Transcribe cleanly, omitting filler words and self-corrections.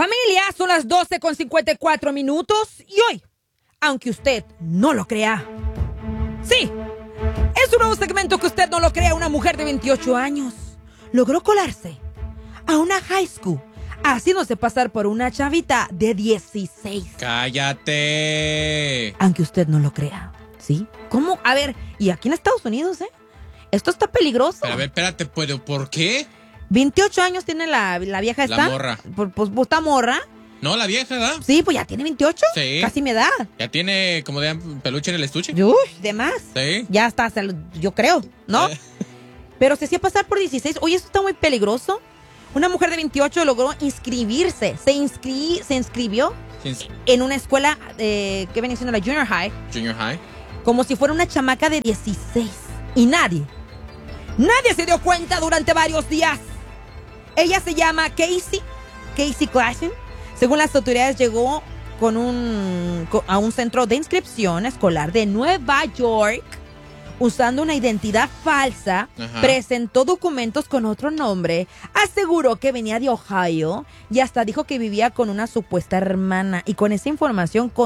Familia, son las 12:54 y hoy, aunque usted no lo crea, sí, es un nuevo segmento que usted no lo crea. Una mujer de 28 años logró colarse a una high school haciéndose pasar por una chavita de 16. ¡Cállate! Aunque usted no lo crea, ¿sí? ¿Cómo? A ver, y aquí en Estados Unidos, esto está peligroso. Pero a ver, espérate, ¿por qué? 28 años tiene la vieja esta. La morra. Pues está morra. No, la vieja, ¿verdad? Sí, pues ya tiene 28. Sí. Casi mi edad. Ya tiene como de peluche en el estuche. Uy, de más. Sí. Ya está, yo creo, ¿no? Pero se hacía pasar por 16. Oye, esto está muy peligroso. Una mujer de 28 logró inscribirse. Se inscribió en una escuela que viene siendo la Junior High. Junior High. Como si fuera una chamaca de 16. Y nadie se dio cuenta durante varios días. Ella se llama Casey Clashing. Según las autoridades, llegó a un centro de inscripción escolar de Nueva York usando una identidad falsa. Ajá. Presentó documentos con otro nombre, aseguró que venía de Ohio y hasta dijo que vivía con una supuesta hermana. Y con esa información